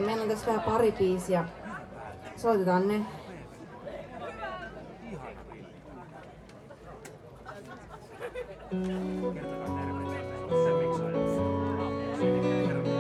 Meillä on tässä vielä pari biisiä. Soitetaan ne.